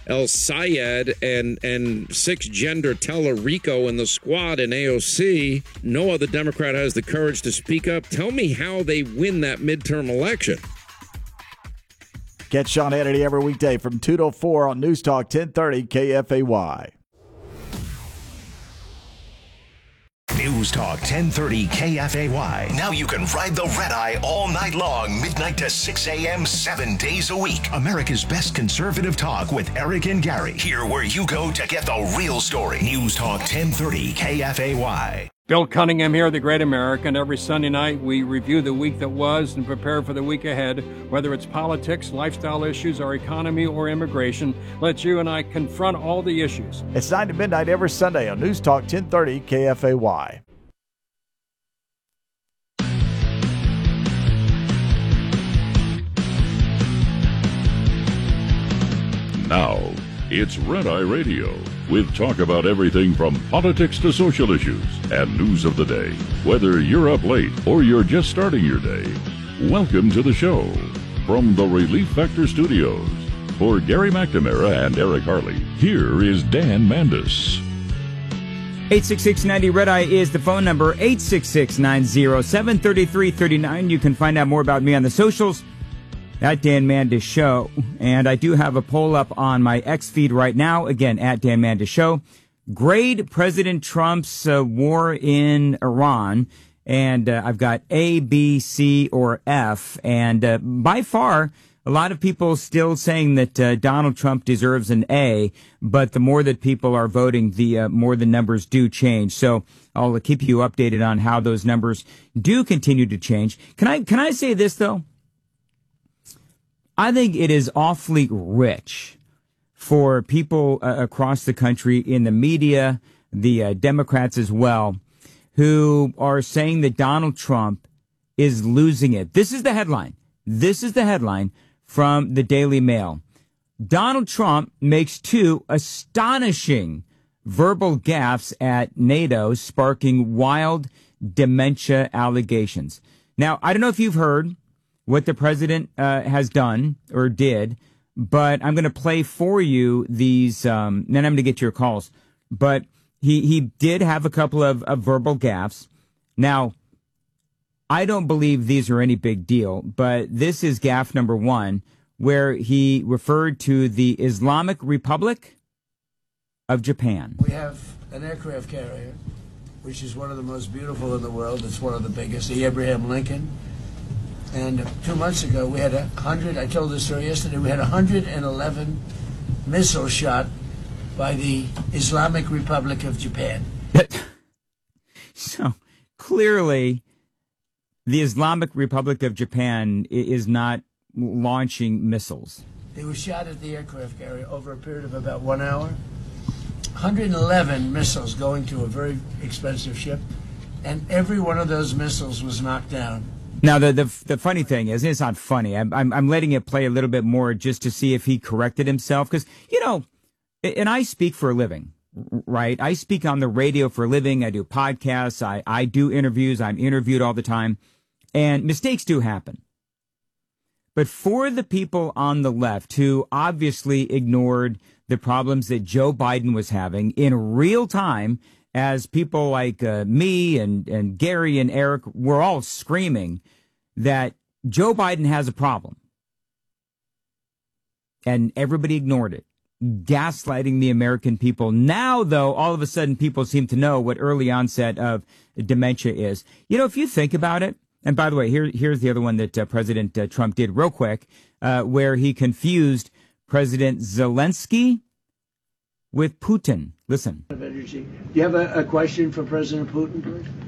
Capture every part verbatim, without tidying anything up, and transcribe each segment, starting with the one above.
El Sayed and, and six-gender Tellerico in the squad in A O C. No other Democrat has the courage to speak up. Tell me how they win that midterm election. Catch Sean Hannity every weekday from two to four on News Talk ten thirty K F A Y. News Talk ten thirty K F A Y. Now you can ride the red eye all night long, midnight to six a.m., seven days a week. America's best conservative talk with Eric and Gary. Here where you go to get the real story. News Talk ten thirty K F A Y. Bill Cunningham here, the Great American. Every Sunday night, we review the week that was and prepare for the week ahead. Whether it's politics, lifestyle issues, our economy, or immigration, let you and I confront all the issues. It's nine to midnight every Sunday on News Talk ten thirty K F A Y. Now, it's Red Eye Radio, with talk about everything from politics to social issues and news of the day. Whether you're up late or you're just starting your day, welcome to the show. From the Relief Factor Studios, for Gary McNamara and Eric Harley, here is Dan Mandis. eight six six ninety Red Eye is the phone number, eight six six nine zero seven three three three nine. You can find out more about me on the socials at Dan Mandis Show. And I do have a poll up on my X feed right now, again, at Dan Mandis Show. Grade President Trump's uh, war in Iran. And uh, I've got A, B, C, or F. And uh, by far, a lot of people still saying that uh, Donald Trump deserves an A. But the more that people are voting, the uh, more the numbers do change. So I'll keep you updated on how those numbers do continue to change. Can I, can I say this, though? I think it is awfully rich for people uh, across the country, in the media, the uh, Democrats as well, who are saying that Donald Trump is losing it. This is the headline. This is the headline from the Daily Mail. Donald Trump makes two astonishing verbal gaffes at NATO, sparking wild dementia allegations. Now, I don't know if you've heard what the president uh, has done or did, but I'm going to play for you these, um, then I'm going to get your calls. But he, he did have a couple of, of verbal gaffes. Now, I don't believe these are any big deal, but this is gaffe number one, where he referred to the Islamic Republic of Japan. We have an aircraft carrier, which is one of the most beautiful in the world. It's one of the biggest, the Abraham Lincoln. And two months ago, we had a hundred, I told this story yesterday, we had one hundred eleven missiles shot by the Islamic Republic of Japan. So clearly, the Islamic Republic of Japan is not launching missiles. They were shot at the aircraft carrier over a period of about one hour. one hundred eleven missiles going to a very expensive ship, and every one of those missiles was knocked down. Now, the, the the funny thing is, it's not funny. I'm, I'm I'm letting it play a little bit more just to see if he corrected himself. Because, you know, and I speak for a living, right? I speak on the radio for a living. I do podcasts. I, I do interviews. I'm interviewed all the time. And mistakes do happen. But for the people on the left who obviously ignored the problems that Joe Biden was having in real time, as people like uh, me and, and Gary and Eric were all screaming that Joe Biden has a problem. And everybody ignored it, gaslighting the American people. Now, though, all of a sudden people seem to know what early onset of dementia is. You know, if you think about it, and by the way, here, here's the other one that uh, President uh, Trump did real quick, uh, where he confused President Zelensky with Putin. Listen. Of energy. Do you have a, a question for President Putin?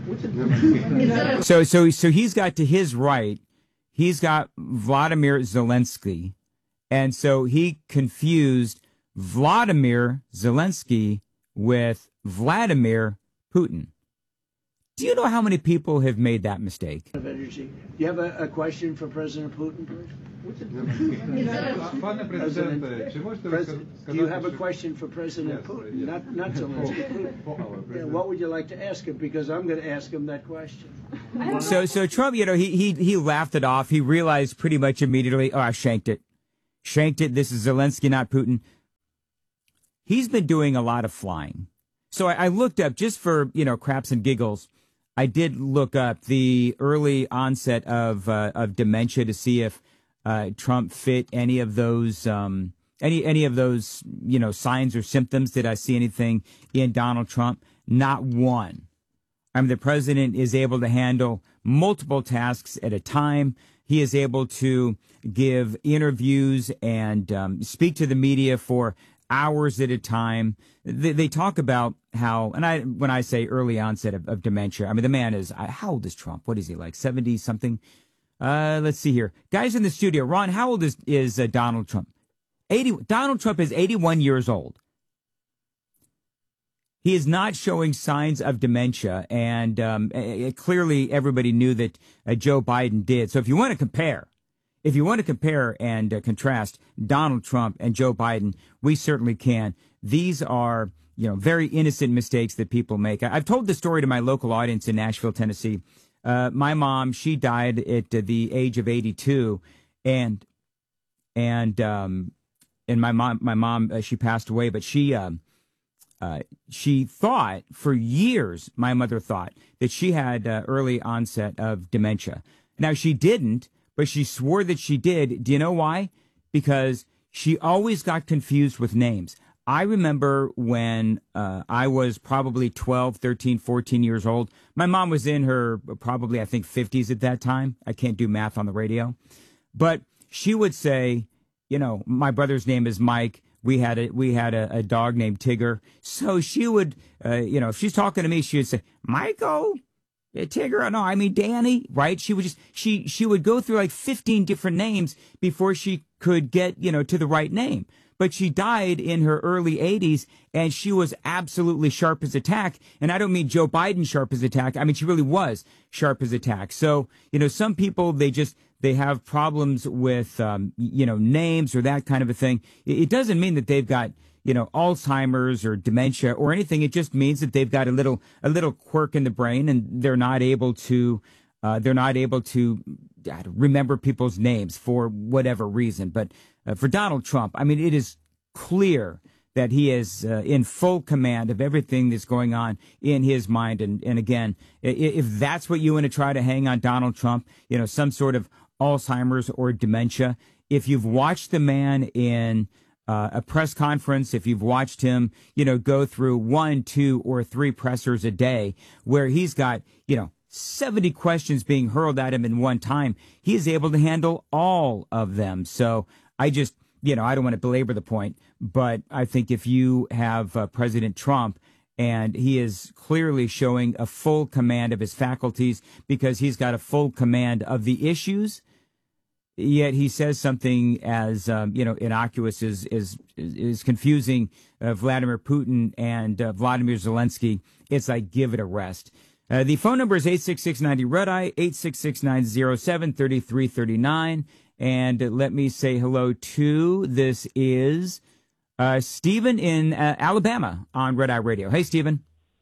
so, so, so he's got to his right, he's got Vladimir Zelensky, and so he confused Vladimir Zelensky with Vladimir Putin. Do you know how many people have made that mistake? Of energy. Do you have a, a question for President Putin? President, President, do you have a question for President Putin? Not, not Zelensky. Yeah, what would you like to ask him? Because I'm going to ask him that question. So, so Trump, you know, he he he laughed it off. He realized pretty much immediately, oh, I shanked it, shanked it. This is Zelensky, not Putin. he's been doing a lot of flying. So I, I looked up just for, you know, craps and giggles. I did look up the early onset of uh, of dementia to see if uh, Trump fit any of those um, any any of those, you know, signs or symptoms. Did I see anything in Donald Trump? Not one. I mean, the president is able to handle multiple tasks at a time. He is able to give interviews and um, speak to the media for hours at a time. They, they talk about how, and I, when I say early onset of, of dementia, I mean, the man is, how old is Trump? What is he, like seventy something? Uh, let's see here. Guys in the studio, Ron, how old is, is uh, Donald Trump? eighty. Donald Trump is eighty-one years old. He is not showing signs of dementia, and um, it, clearly everybody knew that uh, Joe Biden did. So if you want to compare, if you want to compare and uh, contrast Donald Trump and Joe Biden, we certainly can. These are, you know, very innocent mistakes that people make. I, I've told the story to my local audience in Nashville, Tennessee. Uh, my mom, she died at uh, the age of eighty-two, and and um, and my mom, my mom, uh, she passed away, but she. Um, Uh, she thought for years, my mother thought that she had uh, early onset of dementia. Now, she didn't, but she swore that she did. Do you know why? Because she always got confused with names. I remember when uh, I was probably twelve, thirteen, fourteen years old. My mom was in her probably, I think, fifties at that time. I can't do math on the radio. But she would say, you know, my brother's name is Mike. We had a we had a, a dog named Tigger. So she would, uh, you know, if she's talking to me, she would say, Michael, uh, Tigger. No, I mean Danny, right? She would just she she would go through like fifteen different names before she could get, you know, to the right name. But she died in her early eighties, and she was absolutely sharp as a tack. And I don't mean Joe Biden sharp as a tack. I mean, she really was sharp as a tack. So, you know, some people, they just, they have problems with, um, you know, names or that kind of a thing. It doesn't mean that they've got, you know, Alzheimer's or dementia or anything. It just means that they've got a little, a little quirk in the brain, and they're not able to, uh, they're not able to remember people's names for whatever reason. But uh, for Donald Trump, I mean, it is clear that he is uh, in full command of everything that's going on in his mind. And, and again, if that's what you want to try to hang on Donald Trump, you know, some sort of Alzheimer's or dementia, if you've watched the man in uh, a press conference, if you've watched him, you know, go through one, two, or three pressers a day where he's got, you know, seventy questions being hurled at him in one time, he is able to handle all of them. So I just, you know, I don't want to belabor the point, but I think if you have uh, President Trump, and he is clearly showing a full command of his faculties because he's got a full command of the issues, yet he says something as, um, you know, innocuous as, is is confusing uh, Vladimir Putin and uh, Vladimir Zelensky. It's like, give it a rest. Uh, the phone number is eight six six ninety red eye, eight six six nine zero seven three three three nine. And uh, let me say hello to, this is uh, Stephen in uh, Alabama on Red Eye Radio. Hey, Stephen.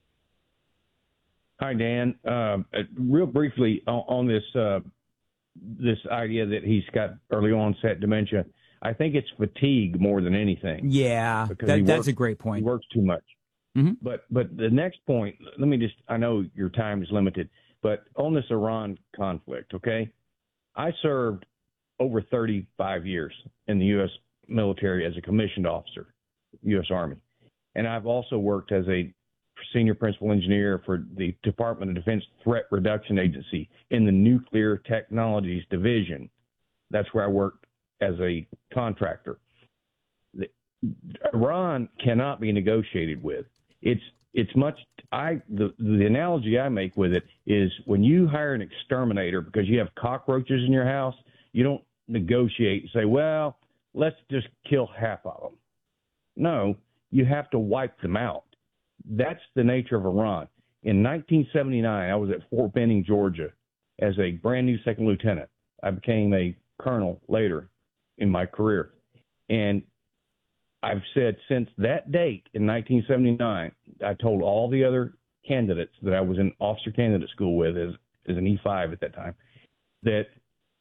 Hi, Dan. Uh, real briefly on, on this uh, this idea that he's got early onset dementia, I think it's fatigue more than anything. Yeah, that, works, that's a great point. He works too much. Mm-hmm. But but the next point, let me just, I know your time is limited, but on this Iran conflict, okay, I served over thirty-five years in the U S military as a commissioned officer, U S Army. And I've also worked as a senior principal engineer for the Department of Defense Threat Reduction Agency in the Nuclear Technologies Division. That's where I worked as a contractor. The, Iran cannot be negotiated with. It's it's much I the the analogy I make with it is when you hire an exterminator because you have cockroaches in your house, you don't negotiate and say, well, let's just kill half of them. No, you have to wipe them out. That's the nature of Iran. In nineteen seventy-nine, I was at Fort Benning, Georgia, as a brand new second lieutenant. I became a colonel later in my career. And I've said since that date in nineteen seventy-nine, I told all the other candidates that I was in officer candidate school with as, as an E five at that time, that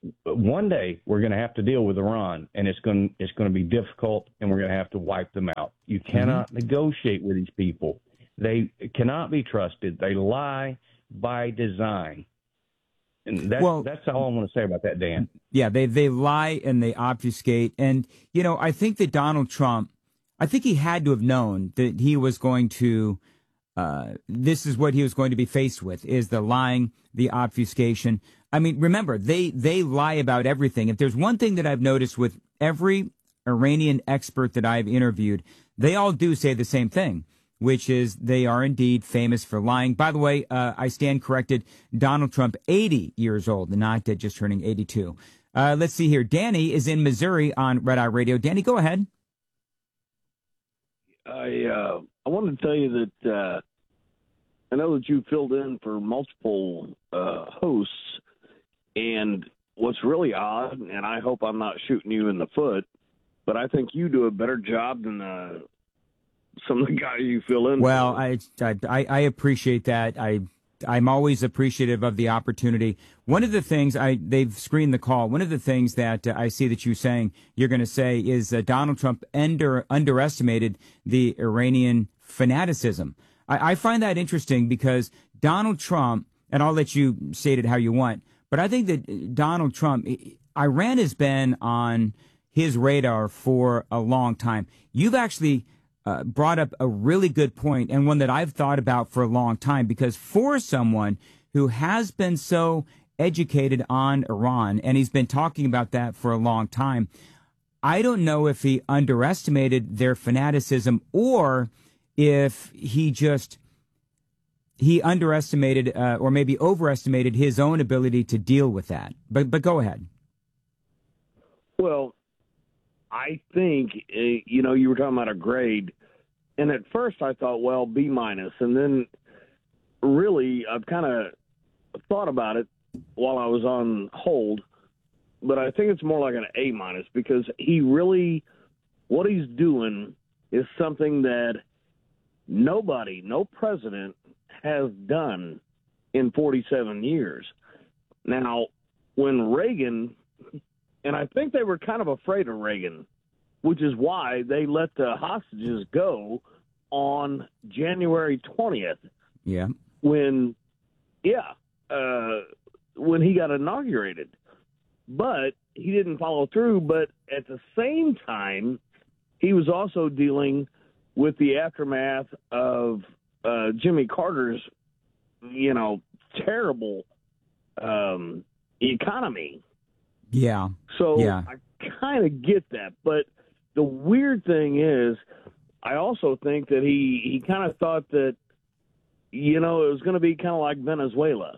one day we're going to have to deal with Iran, and it's going it's going to be difficult, and we're going to have to wipe them out. You cannot mm-hmm. negotiate with these people. They cannot be trusted. They lie by design. And that's, well, that's all I want to say about that, Dan. Yeah, they, they lie and they obfuscate. And, you know, I think that Donald Trump, I think he had to have known that he was going to, uh, this is what he was going to be faced with, is the lying, the obfuscation. I mean, remember, they, they lie about everything. If there's one thing that I've noticed with every Iranian expert that I've interviewed, they all do say the same thing, which is they are indeed famous for lying. By the way, uh, I stand corrected. Donald Trump, eighty years old, not uh, just turning eighty-two. Uh, let's see here. Danny is in Missouri on Red Eye Radio. Danny, go ahead. I uh, I wanted to tell you that uh, I know that you filled in for multiple uh, hosts, and what's really odd, and I hope I'm not shooting you in the foot, but I think you do a better job than uh, some of the guys you fill in. Well, for. I, I I appreciate that. I I'm always appreciative of the opportunity. One of the things I they've screened the call. One of the things that uh, I see that you saying you're going to say is uh, Donald Trump under underestimated the Iranian fanaticism. I, I find that interesting because Donald Trump, and I'll let you state it how you want, but I think that Donald Trump, Iran has been on his radar for a long time. You've actually Uh, brought up a really good point, and one that I've thought about for a long time, because for someone who has been so educated on Iran, and he's been talking about that for a long time, I don't know if he underestimated their fanaticism or if he just he underestimated uh, or maybe overestimated his own ability to deal with that. But but go ahead. Well, I think, uh, you know, you were talking about a grade, and at first I thought, well, B minus, and then really I've kind of thought about it while I was on hold, but I think it's more like an A minus because he really, what he's doing is something that nobody, no president has done in forty-seven years. Now, when Reagan... And I think they were kind of afraid of Reagan, which is why they let the hostages go on January twentieth. Yeah. When, yeah, uh, when he got inaugurated. But he didn't follow through. But at the same time, he was also dealing with the aftermath of uh, Jimmy Carter's, you know, terrible um, economy. Yeah. So yeah. I kind of get that. But the weird thing is, I also think that he, he kind of thought that, you know, it was going to be kind of like Venezuela.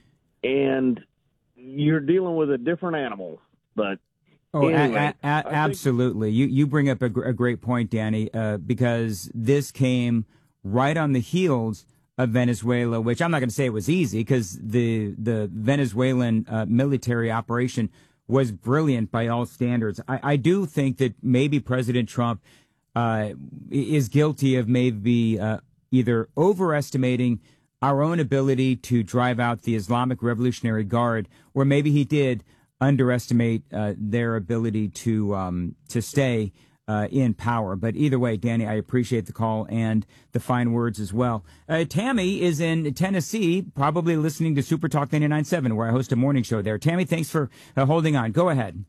And you're dealing with a different animal. But oh, anyway, a- a- a- absolutely. You, you bring up a, gr- a great point, Danny, uh, because this came right on the heels of Venezuela, which I'm not going to say it was easy because the, the Venezuelan uh, military operation was brilliant by all standards. I, I do think that maybe President Trump uh, is guilty of maybe uh, either overestimating our own ability to drive out the Islamic Revolutionary Guard, or maybe he did underestimate uh, their ability to um, to stay uh, in power. But either way, Danny, I appreciate the call and the fine words as well. Uh, Tammy is in Tennessee, probably listening to Super Talk ninety-nine point seven, where I host a morning show there. Tammy, thanks for uh, holding on. Go ahead.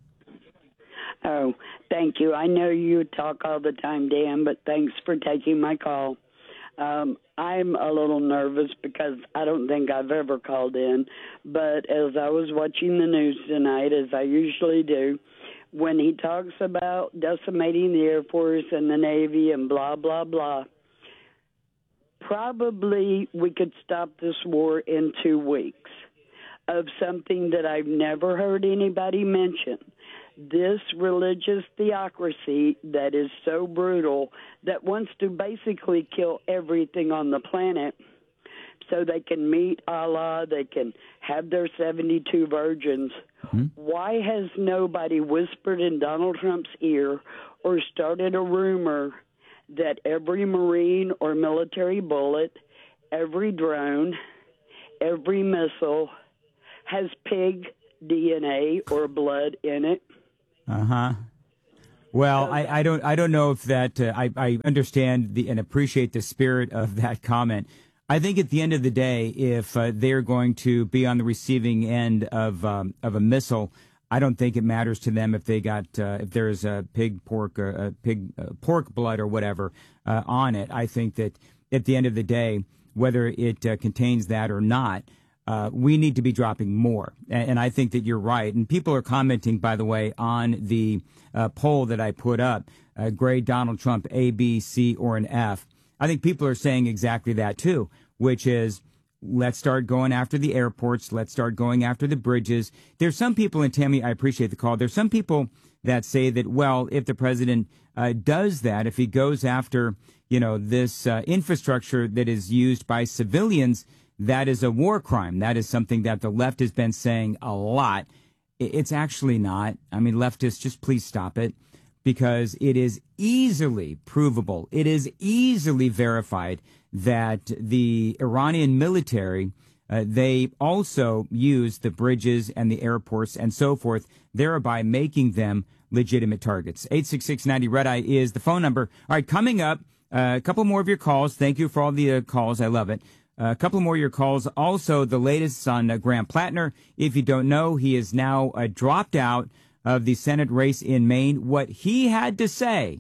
Oh, thank you. I know you talk all the time, Dan, but thanks for taking my call. Um, I'm a little nervous because I don't think I've ever called in, but as I was watching the news tonight, as I usually do, when he talks about decimating the Air Force and the Navy and blah, blah, blah, probably we could stop this war in two weeks of something that I've never heard anybody mention. This religious theocracy that is so brutal that wants to basically kill everything on the planet so they can meet Allah, they can have their seventy-two virgins. Mm-hmm. Why has nobody whispered in Donald Trump's ear or started a rumor that every Marine or military bullet, every drone, every missile has pig D N A or blood in it. Uh huh. Well, I, I don't I don't know if that uh, I I understand the and appreciate the spirit of that comment. I think at the end of the day, if uh, they're going to be on the receiving end of um, of a missile, I don't think it matters to them if they got uh, if there's a pig pork or a pig uh, pork blood or whatever uh, on it. I think that at the end of the day, whether it uh, contains that or not, uh, we need to be dropping more. And, and I think that you're right. And people are commenting, by the way, on the uh, poll that I put up: uh, grade Donald Trump A, B, C, or an F. I think people are saying exactly that too, which is, let's start going after the airports. Let's start going after the bridges. There's some people, and Tammy, I appreciate the call. There's some people that say that, well, if the president uh, does that, if he goes after, you know, this uh, infrastructure that is used by civilians, that is a war crime. That is something that the left has been saying a lot. It's actually not. I mean, leftists, just please stop it, because it is easily provable. It is easily verified that the Iranian military, uh, they also use the bridges and the airports and so forth, thereby making them legitimate targets. eight six six ninety Red Eye is the phone number. All right, coming up, uh, a couple more of your calls. Thank you for all the uh, calls. I love it. Uh, a couple more of your calls. Also, the latest on uh, Graham Plattner. If you don't know, he is now uh, dropped out of the Senate race in Maine. What he had to say,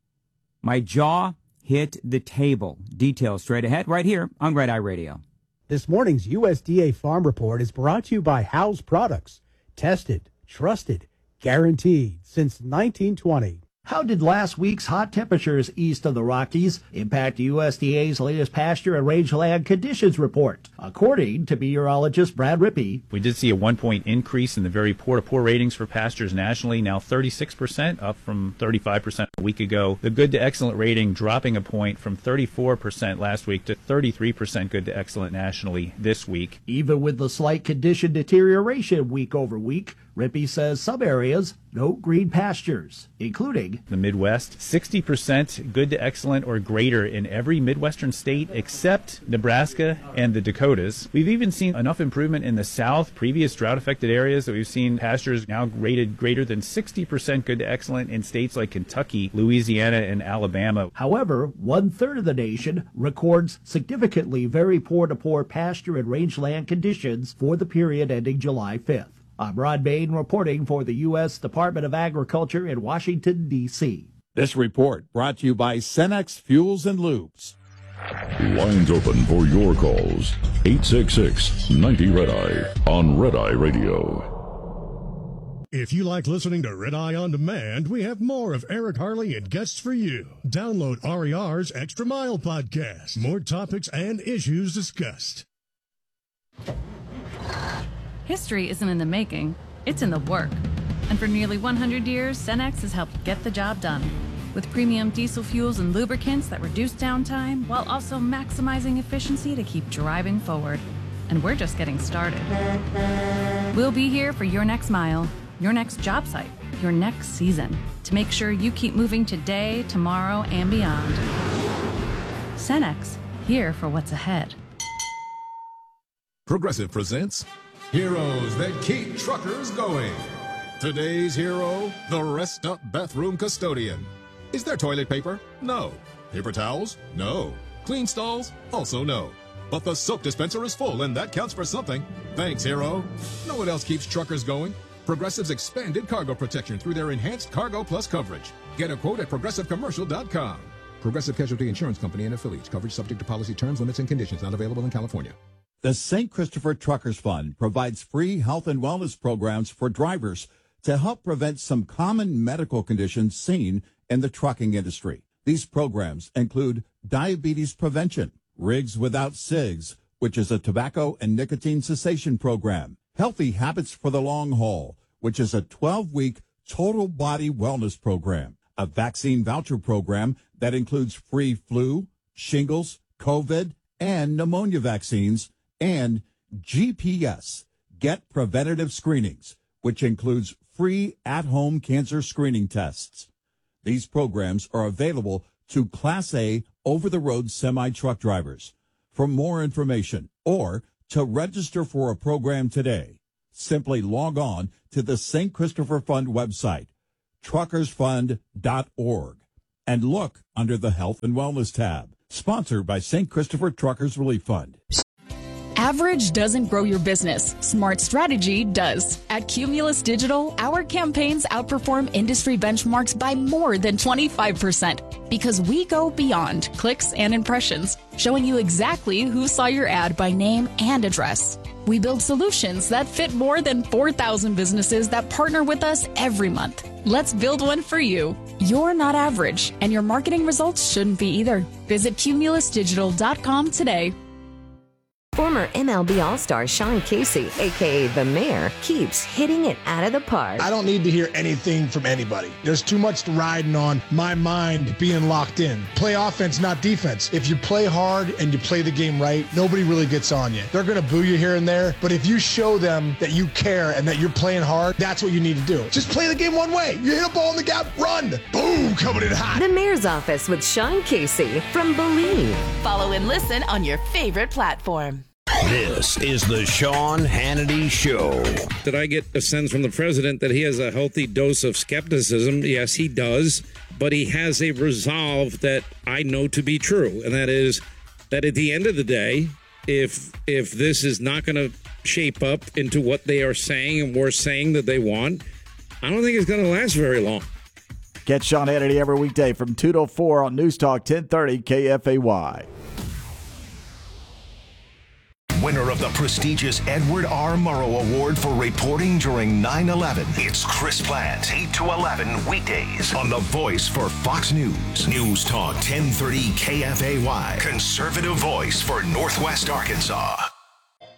my jaw hit the table. Details straight ahead right here on Red Eye Radio. This morning's U S D A Farm Report is brought to you by Howes Products. Tested, trusted, guaranteed since nineteen twenty. How did last week's hot temperatures east of the Rockies impact U S D A's latest pasture and rangeland conditions report? According to meteorologist Brad Rippey, we did see a one-point increase in the very poor-to-poor ratings for pastures nationally, now thirty-six percent, up from thirty-five percent a week ago. The good to excellent rating dropping a point from thirty-four percent last week to thirty-three percent good to excellent nationally this week. Even with the slight condition deterioration week over week, Rippey says some areas note green pastures, including the Midwest, sixty percent good to excellent or greater in every Midwestern state except Nebraska and the Dakotas. We've even seen enough improvement in the South, previous drought-affected areas, that we've seen pastures now rated greater than sixty percent good to excellent in states like Kentucky, Louisiana, and Alabama. However, one-third of the nation records significantly very poor-to-poor pasture and rangeland conditions for the period ending July fifth. I'm Rod Bain reporting for the U S Department of Agriculture in Washington, D C This report brought to you by Cenex Fuels and Lubes. Lines open for your calls. eight six six ninety Red Eye on Red Eye Radio. If you like listening to Red Eye On Demand, we have more of Eric Harley and guests for you. Download R E R's Extra Mile podcast. More topics and issues discussed. History isn't in the making, it's in the work. And for nearly one hundred years, Cenex has helped get the job done. With premium diesel fuels and lubricants that reduce downtime while also maximizing efficiency to keep driving forward. And we're just getting started. We'll be here for your next mile, your next job site, your next season, to make sure you keep moving today, tomorrow, and beyond. Cenex, here for what's ahead. Progressive presents Heroes That Keep Truckers Going. Today's hero, the Rest Up Bathroom Custodian. Is there toilet paper? No. Paper towels? No. Clean stalls? Also no. But the soap dispenser is full, and that counts for something. Thanks, hero. Know what else keeps truckers going? Progressive's expanded cargo protection through their enhanced Cargo Plus coverage. Get a quote at progressive commercial dot com. Progressive Casualty Insurance Company and affiliates. Coverage subject to policy terms, limits, and conditions. Not available in California. The Saint Christopher Truckers Fund provides free health and wellness programs for drivers to help prevent some common medical conditions seen in the trucking industry. These programs include diabetes prevention, Rigs Without Cigs, which is a tobacco and nicotine cessation program, Healthy Habits for the Long Haul, which is a twelve-week total body wellness program, a vaccine voucher program that includes free flu, shingles, COVID, and pneumonia vaccines, and G P S, Get Preventative Screenings, which includes free at-home cancer screening tests. These programs are available to Class A over-the-road semi-truck drivers. For more information or to register for a program today, Simply log on to the Saint Christopher Fund website, truckers fund dot org, and look under the Health and Wellness tab. Sponsored by Saint Christopher Truckers Relief Fund. Average doesn't grow your business. Smart strategy does. At Cumulus Digital, our campaigns outperform industry benchmarks by more than twenty-five percent because we go beyond clicks and impressions, showing you exactly who saw your ad by name and address. We build solutions that fit more than four thousand businesses that partner with us every month. Let's build one for you. You're not average, and your marketing results shouldn't be either. Visit cumulus digital dot com today. Former M L B All-Star Sean Casey, a k a. The Mayor, keeps hitting it out of the park. I don't need to hear anything from anybody. There's too much riding on my mind being locked in. Play offense, not defense. If you play hard and you play the game right, nobody really gets on you. They're going to boo you here and there, but if you show them that you care and that you're playing hard, that's what you need to do. Just play the game one way. You hit a ball in the gap, run. Boom, coming in hot. The Mayor's Office with Sean Casey from Believe. Follow and listen on your favorite platform. This is the Sean Hannity Show. Did I get a sense from the president that he has a healthy dose of skepticism? Yes, he does. But he has a resolve that I know to be true. And that is that at the end of the day, if if this is not going to shape up into what they are saying and we're saying that they want, I don't think it's going to last very long. Catch Sean Hannity every weekday from two to four on News Talk ten thirty K F A Y. Winner of the prestigious Edward R. Murrow Award for reporting during nine eleven. It's Chris Plante, eight to eleven weekdays on The Voice for Fox News. News Talk ten thirty K F A Y. Conservative voice for Northwest Arkansas.